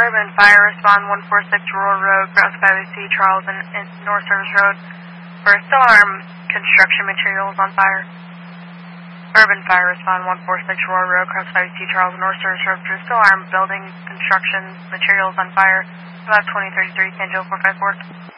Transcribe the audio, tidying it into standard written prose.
Urban Fire, respond 146 Rural Road, Grouse Valley C, Charles, and North Service Road for still armed construction materials on fire. Urban Fire, respond 146 Rural Road, Grouse Valley C, Charles, and North Service Road for still armed building construction materials on fire. About 2033, San Joe 454.